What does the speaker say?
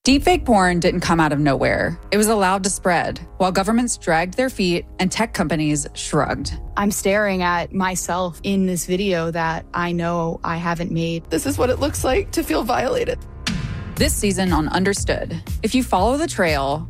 Deepfake porn didn't come out of nowhere. It was allowed to spread, while governments dragged their feet and tech companies shrugged. I'm staring at myself in this video that I know I haven't made. This is what it looks like to feel violated. This season on Understood, if you follow the trail,